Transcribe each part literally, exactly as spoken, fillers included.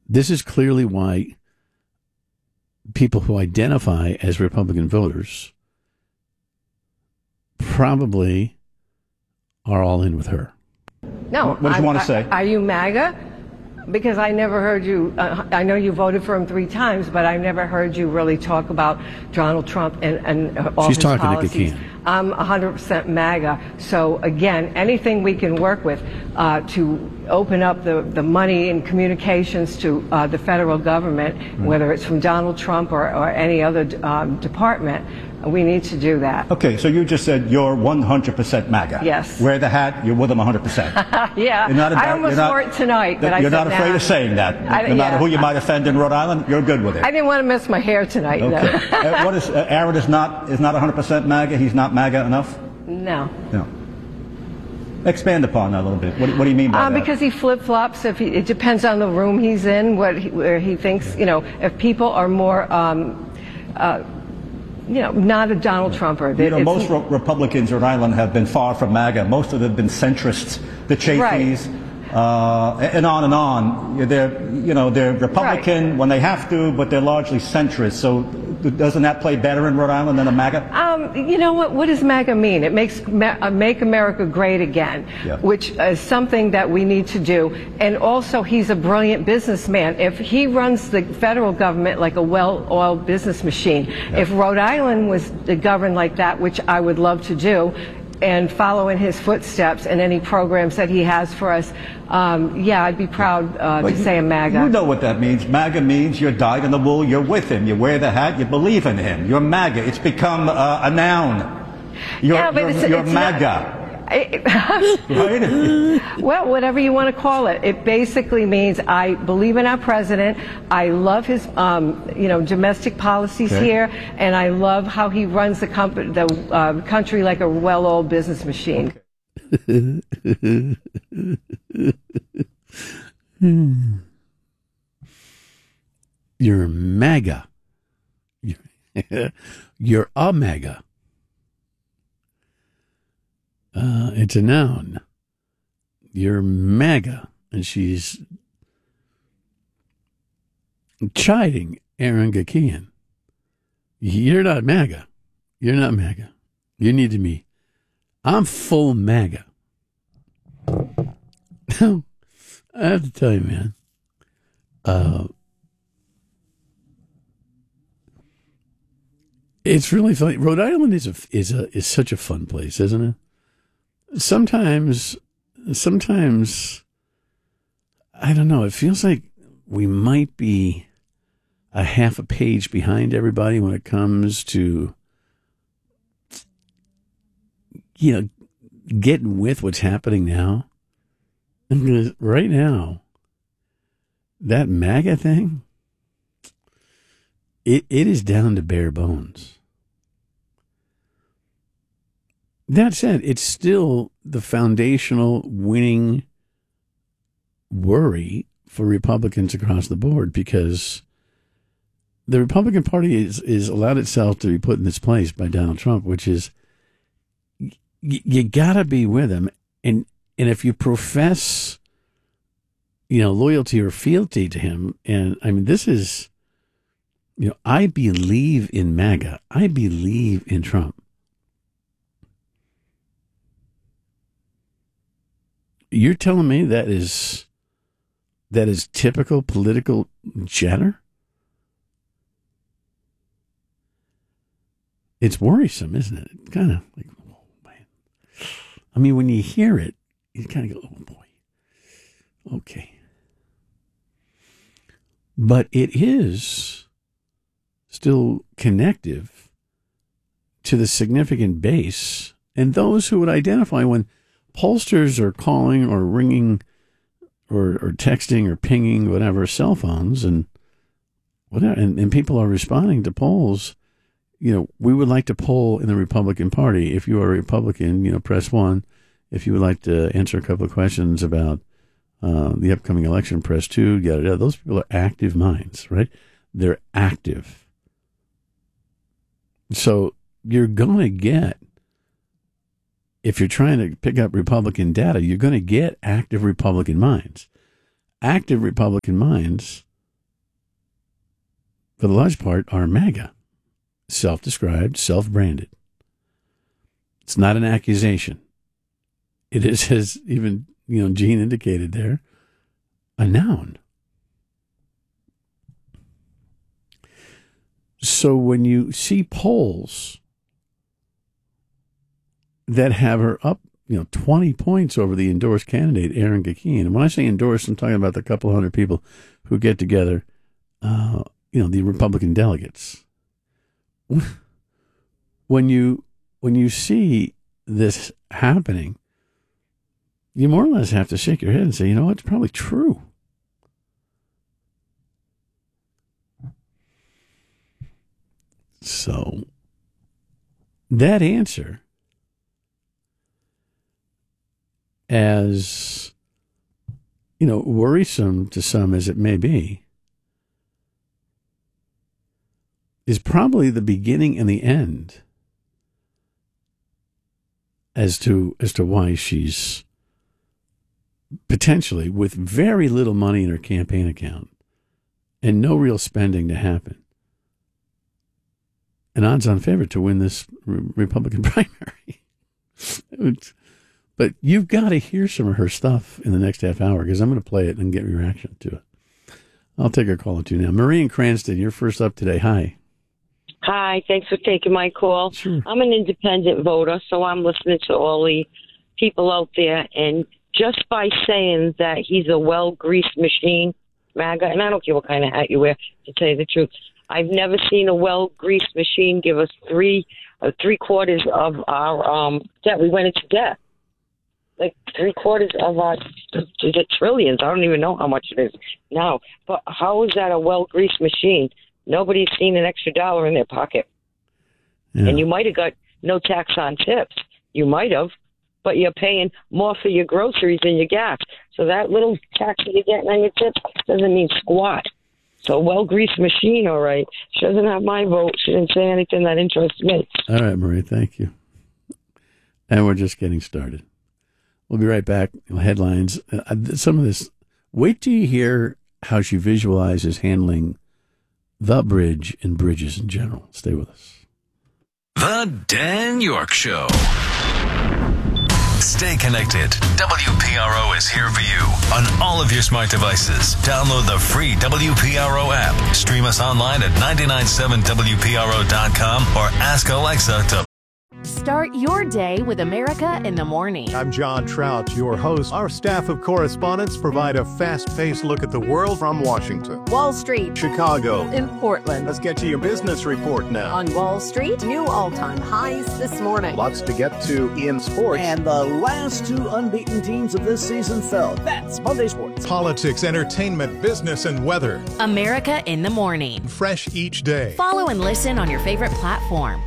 This is clearly why people who identify as Republican voters probably are all in with her. No. What, what do you want to say? Are you MAGA? Because I never heard you, uh, I know you voted for him three times, but I never heard you really talk about Donald Trump and, and uh, all She's his talking policies. to Kakin. I'm one hundred percent MAGA. So again, anything we can work with uh, to open up the, the money and communications to uh, the federal government, mm-hmm. whether it's from Donald Trump or, or any other um, department, we need to do that. Okay, so you just said you're one hundred percent MAGA. Yes. Wear the hat, you're with them one hundred percent. Yeah, you're not I almost wore it tonight. But you're I not said, afraid nah. of saying that. I, no yeah. matter who you might offend in Rhode Island, you're good with it. I didn't want to miss my hair tonight. Okay. No. uh, what is, uh, Aaron is not, is not one hundred percent MAGA? He's not MAGA enough? No. No. Expand upon that a little bit. What, what do you mean by uh, that? Because he flip-flops. If he, it depends on the room he's in, what he, where he thinks, you know, if people are more, um, uh, you know, not a Donald Trumper. You know, most re- Republicans in Rhode Island have been far from MAGA. Most of them have been centrists, the Chafees, right. uh, and on and on. They're, you know, they're Republican right. when they have to, but they're largely centrist. So doesn't that play better in Rhode Island than a MAGA? Um, you know what? What does MAGA mean? It makes uh, Make America Great Again, yeah. which is something that we need to do. And also, he's a brilliant businessman. If he runs the federal government like a well-oiled business machine, yeah. if Rhode Island was governed like that, which I would love to do, and follow in his footsteps and any programs that he has for us, um, yeah, I'd be proud uh, to you, say a MAGA. You know what that means. MAGA means you're dyed in the wool, you're with him. You wear the hat, you believe in him. You're MAGA. It's become uh, a noun. You're, yeah, but you're, it's, you're it's MAGA. Not, well, whatever you want to call it, it basically means I believe in our president. I love his, um, you know, domestic policies okay. here, and I love how he runs the, comp- the uh, country like a well-oiled business machine. Okay. You're MAGA. You're, you're a MAGA. Uh, it's a noun. You're MAGA. And she's chiding Aaron Gakian. You're not MAGA. You're not MAGA. You need to be. I'm full MAGA. Now, I have to tell you, man. Uh, it's really funny. Rhode Island is a is a is such a fun place, isn't it? Sometimes, sometimes, I don't know. It feels like we might be a half a page behind everybody when it comes to, you know, getting with what's happening now. Because right now, that MAGA thing, it it is down to bare bones. That said, it's still the foundational winning worry for Republicans across the board, because the Republican Party is, is allowed itself to be put in this place by Donald Trump, which is y- you got to be with him. And, and if you profess, you know, loyalty or fealty to him, and I mean, this is, you know, I believe in MAGA. I believe in Trump. You're telling me that is that is typical political chatter? It's worrisome, isn't it? It's kind of like, oh, man. I mean, when you hear it, you kind of go, oh, boy. Okay. But it is still connective to the significant base and those who would identify when pollsters are calling or ringing or, or texting or pinging whatever cell phones and whatever, and, and people are responding to polls. You know, we would like to poll in the Republican Party. If you are a Republican, you know, press one. If you would like to answer a couple of questions about uh, the upcoming election, press two. Yada, yada. Those people are active minds, right? They're active. So you're going to get, if you're trying to pick up Republican data, you're going to get active Republican minds. Active Republican minds for the large part, are MAGA, self-described, self-branded. It's not an accusation. It is, as even, you know, Gene indicated there, a noun. So when you see polls that have her up, you know, twenty points over the endorsed candidate, Aaron Gakeen, and when I say endorsed, I'm talking about the couple hundred people who get together, uh, you know, the Republican delegates. When you when you see this happening, you more or less have to shake your head and say, you know what, it's probably true. So that answer, as, you know, worrisome to some as it may be, is probably the beginning and the end as to as to why she's potentially, with very little money in her campaign account and no real spending to happen, an odds-on favorite to win this re- Republican primary. But you've got to hear some of her stuff in the next half hour, because I'm going to play it and get your reaction to it. I'll take a call or two now. Marie in Cranston, you're first up today. Hi. Hi, thanks for taking my call. Sure. I'm an independent voter, so I'm listening to all the people out there, and just by saying that he's a well-greased machine, MAGA, and I don't care what kind of hat you wear, to tell you the truth, I've never seen a well-greased machine give us three, uh, three quarters of our um, debt. We went into debt. Like three quarters of our the trillions. I don't even know how much it is now. But how is that a well-greased machine? Nobody's seen an extra dollar in their pocket. Yeah. And you might have got no tax on tips. You might have, but you're paying more for your groceries than your gas. So that little tax that you're getting on your tips doesn't mean squat. So well-greased machine, all right. She doesn't have my vote. She didn't say anything that interests me. All right, Marie, thank you. And we're just getting started. We'll be right back. Headlines. Uh, some of this. Wait till you hear how she visualizes handling the bridge and bridges in general. Stay with us. The Dan York Show. Stay connected. W P R O is here for you on all of your smart devices. Download the free W P R O app. Stream us online at nine nine seven W P R O dot com or ask Alexa to start your day with America in the Morning. I'm John Trout, your host. Our staff of correspondents provide a fast-paced look at the world from Washington, Wall Street, Chicago, and Portland. Let's get to your business report now. On Wall Street, new all-time highs this morning. Lots to get to in sports. And the last two unbeaten teams of this season fell. That's Monday Sports. Politics, entertainment, business, and weather. America in the Morning. Fresh each day. Follow and listen on your favorite platform.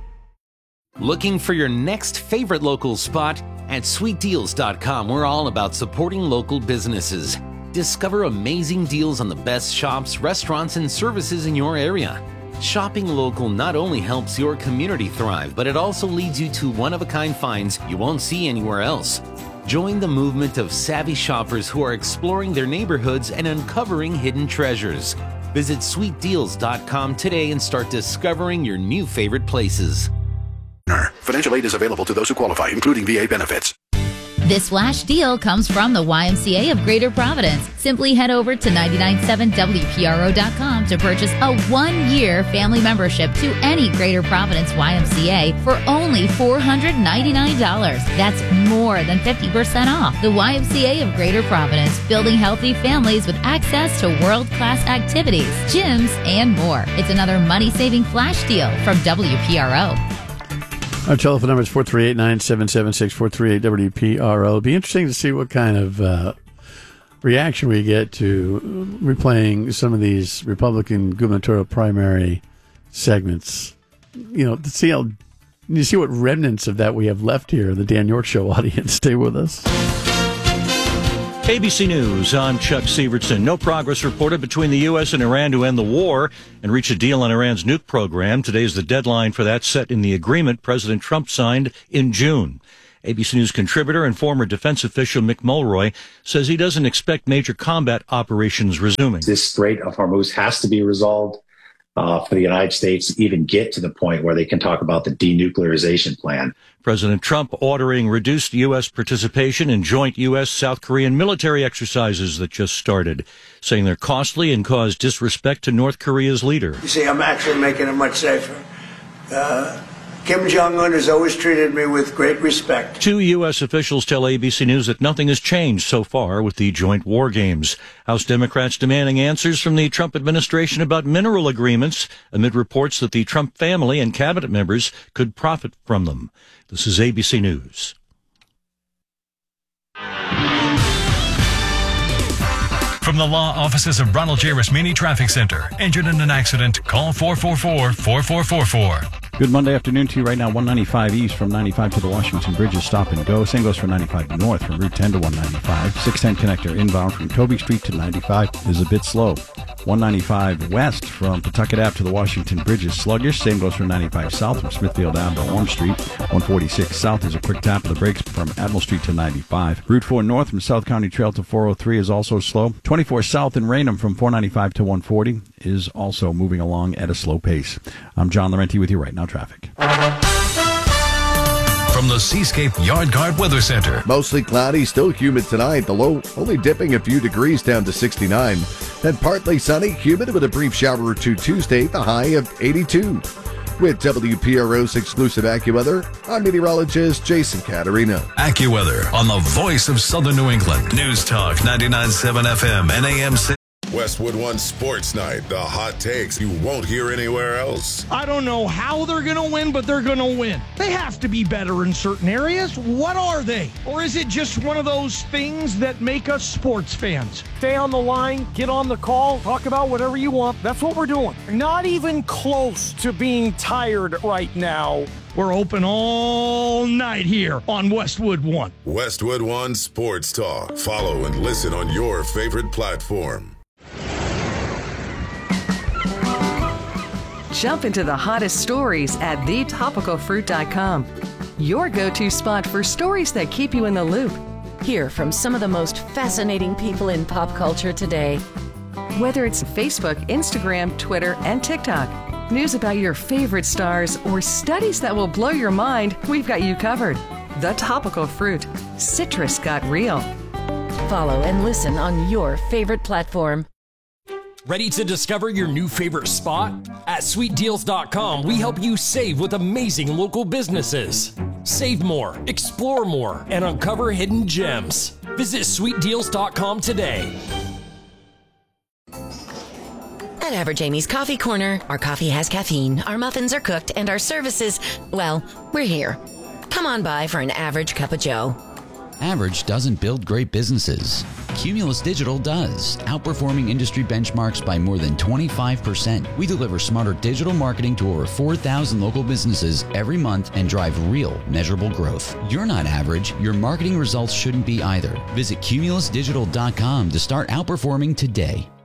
Looking for your next favorite local spot? At sweet deals dot com, we're all about supporting local businesses. Discover amazing deals on the best shops, restaurants, and services in your area. Shopping local not only helps your community thrive, but it also leads you to one-of-a-kind finds you won't see anywhere else. Join the movement of savvy shoppers who are exploring their neighborhoods and uncovering hidden treasures. Visit sweet deals dot com today and start discovering your new favorite places. Financial aid is available to those who qualify, including V A benefits. This flash deal comes from the Y M C A of Greater Providence. Simply head over to nine nine seven W P R O dot com to purchase a one-year family membership to any Greater Providence Y M C A for only four hundred ninety-nine dollars. That's more than fifty percent off. The Y M C A of Greater Providence, building healthy families with access to world-class activities, gyms, and more. It's another money-saving flash deal from W P R O. Our telephone number is four three eight, nine seven seven six, four three eight W P R O. It'll be interesting to see what kind of uh, reaction we get to replaying some of these Republican gubernatorial primary segments. You know, to see how you see what remnants of that we have left here in the Dan York Show audience. Stay with us. A B C News, I'm Chuck Severson. No progress reported between the U S and Iran to end the war and reach a deal on Iran's nuke program. Today's the deadline for that set in the agreement President Trump signed in June. A B C News contributor and former defense official Mick Mulroy says he doesn't expect major combat operations resuming. This Strait of Hormuz has to be resolved. uh, for the United States to even get to the point where they can talk about the denuclearization plan. President Trump ordering reduced U S participation in joint U S-South Korean military exercises that just started, saying they're costly and cause disrespect to North Korea's leader. You see, I'm actually making it much safer. Uh, Kim Jong-un has always treated me with great respect. Two U S officials tell A B C News that nothing has changed so far with the joint war games. House Democrats demanding answers from the Trump administration about mineral agreements amid reports that the Trump family and cabinet members could profit from them. This is A B C News. From the law offices of Ronald J. Rasmini Traffic Center. Injured in an accident? Call four four four, four four four four. Good Monday afternoon to you right now. one ninety-five east from ninety-five to the Washington Bridge is stop and go. Same goes for ninety-five north from Route ten to one ninety-five. six ten connector inbound from Toby Street to ninety-five is a bit slow. one ninety-five west from Pawtucket Ave to the Washington Bridge is sluggish. Same goes for ninety-five south from Smithfield Ave to Orm Street. one forty-six south is a quick tap of the brakes from Admiral Street to ninety-five. Route four north from South County Trail to four oh three is also slow. twenty-four south in Raynham from four ninety-five to one forty is also moving along at a slow pace. I'm John Laurenti with you right now, traffic. From the Seascape Yard Guard Weather Center. Mostly cloudy, still humid tonight. The low only dipping a few degrees down to sixty-nine. Then partly sunny, humid with a brief shower or two Tuesday, the high of eighty-two. With W P R O's exclusive AccuWeather, I'm meteorologist Jason Caterino. AccuWeather on the voice of Southern New England. News Talk ninety-nine point seven F M and A M six. Westwood One Sports Night. The hot takes you won't hear anywhere else. I don't know how they're going to win, but they're going to win. They have to be better in certain areas. What are they? Or is it just one of those things that make us sports fans? Stay on the line, get on the call, talk about whatever you want. That's what we're doing. Not even close to being tired right now. We're open all night here on Westwood One. Westwood One Sports Talk. Follow and listen on your favorite platform. Jump into the hottest stories at the topical fruit dot com. Your go-to spot for stories that keep you in the loop. Hear from some of the most fascinating people in pop culture today. Whether it's Facebook, Instagram, Twitter, and TikTok, news about your favorite stars, or studies that will blow your mind, we've got you covered. The Topical Fruit. Citrus got real. Follow and listen on your favorite platform. Ready to discover your new favorite spot? At sweet deals dot com, we help you save with amazing local businesses. Save more, explore more, and uncover hidden gems. Visit sweet deals dot com today. At Average Amy's Coffee Corner, our coffee has caffeine, our muffins are cooked, and our services, well, we're here. Come on by for an average cup of joe. Average doesn't build great businesses. Cumulus Digital does, outperforming industry benchmarks by more than twenty-five percent. We deliver smarter digital marketing to over four thousand local businesses every month and drive real, measurable growth. You're not average. Your marketing results shouldn't be either. Visit cumulus digital dot com to start outperforming today.